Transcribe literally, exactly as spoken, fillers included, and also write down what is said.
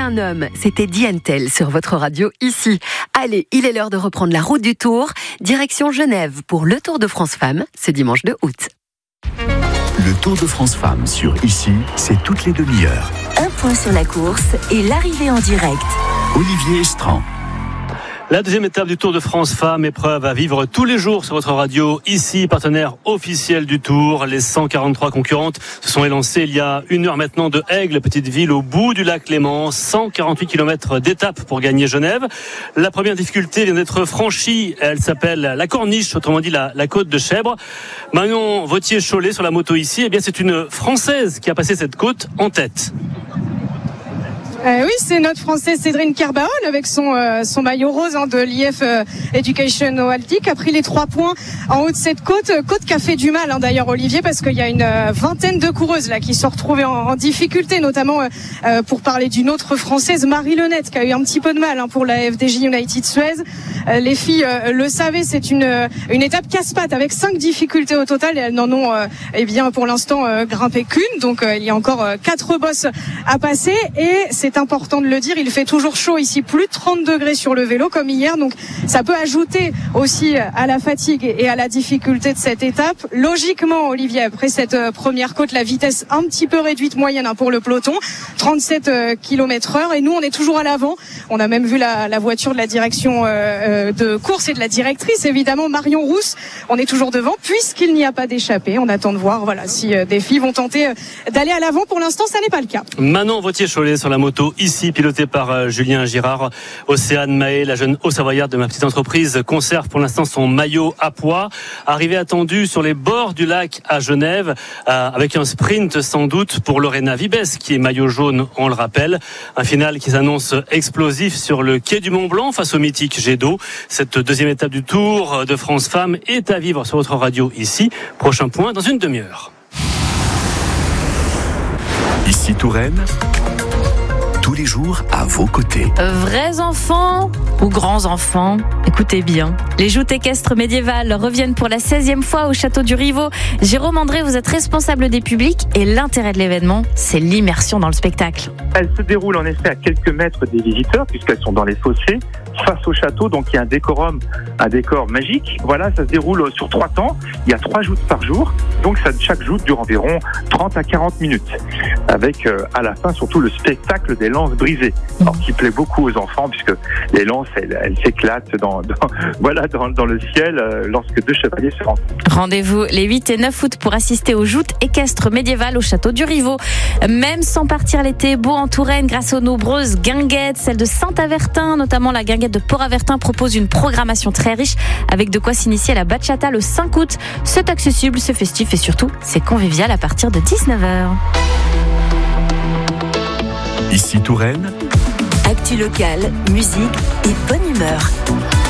un homme, c'était Dientel sur votre radio ici. Allez, il est l'heure de reprendre la route du Tour, direction Genève pour le Tour de France Femmes, ce dimanche deux août. Le Tour de France Femmes sur ici, c'est toutes les demi-heures. Un point sur la course et l'arrivée en direct. Olivier Estran. La deuxième étape du Tour de France Femmes, épreuve à vivre tous les jours sur votre radio. Ici, partenaire officiel du Tour. Les cent quarante-trois concurrentes se sont élancées il y a une heure maintenant de Aigle, petite ville au bout du lac Léman. cent quarante-huit kilomètres d'étape pour gagner Genève. La première difficulté vient d'être franchie. Elle s'appelle la Corniche, autrement dit la, la côte de Chèvre. Marion Vautier-Cholet sur la moto ici, eh bien c'est une Française qui a passé cette côte en tête. Euh, oui, c'est notre Française Cédrine Kerbaol avec son euh, son maillot rose hein, de l'I F euh, Education Oalti qui a pris les trois points en haut de cette côte. Côte qui a fait du mal hein, d'ailleurs Olivier parce qu'il y a une euh, vingtaine de coureuses là qui se sont retrouvées en, en difficulté, notamment euh, pour parler d'une autre Française, Marie Lenette, qui a eu un petit peu de mal hein, pour la F D J United Suez. Euh, les filles euh, le savaient, c'est une une étape casse-pattes avec cinq difficultés au total et elles n'en ont euh, eh bien pour l'instant euh, grimpé qu'une. Donc euh, il y a encore euh, quatre bosses à passer et c'est C'est important de le dire, il fait toujours chaud ici, plus de trente degrés sur le vélo comme hier, donc ça peut ajouter aussi à la fatigue et à la difficulté de cette étape. Logiquement, Olivier, après cette première côte, la vitesse un petit peu réduite moyenne pour le peloton, trente-sept kilomètres heure, et nous on est toujours à l'avant. On a même vu la, la voiture de la direction de course et de la directrice, évidemment Marion Rousse. On est toujours devant puisqu'il n'y a pas d'échappée. On attend de voir voilà, si des filles vont tenter d'aller à l'avant. Pour l'instant, ça n'est pas le cas. Manon Vautier-Cholet sur la moto ici, pilotée par euh, Julien Girard. Océane Mahé, la jeune haut-savoyarde de ma petite entreprise, conserve pour l'instant son maillot à pois. Arrivée attendue sur les bords du lac à Genève, euh, avec un sprint sans doute pour Lorena Vibes, qui est maillot jaune, on le rappelle. Un final qui s'annonce explosif sur le quai du Mont-Blanc face au mythique jet d'eau. Cette deuxième étape du Tour de France Femmes est à vivre sur votre radio ici. Prochain point dans une demi-heure. Ici Touraine. Tous les jours à vos côtés. Vrais enfants ou grands enfants, écoutez bien. Les joutes équestres médiévales reviennent pour la seizième fois au château du Rivaux. Jérôme André, vous êtes responsable des publics et l'intérêt de l'événement, c'est l'immersion dans le spectacle. Elles se déroulent en effet à quelques mètres des visiteurs puisqu'elles sont dans les fossés face au château, donc il y a un décorum, un décor magique. Voilà, ça se déroule sur trois temps. Il y a trois joutes par jour, donc ça, chaque joute dure environ trente à quarante minutes, avec euh, à la fin surtout le spectacle des lances brisées, alors qui plaît beaucoup aux enfants puisque les lances elles, elles s'éclatent dans, dans voilà dans, dans le ciel euh, lorsque deux chevaliers se rencontrent. Rendez-vous les huit et neuf août pour assister aux joutes équestres médiévales au château du Rivaux. Même sans partir l'été, beau en Touraine grâce aux nombreuses guinguettes, celle de Saint-Avertin, notamment la guinguette de Port-Avertin propose une programmation très riche avec de quoi s'initier à la bachata le cinq août. C'est accessible, c'est festif et surtout c'est convivial à partir de dix-neuf heures. Ici Touraine. Actu locale, musique et bonne humeur.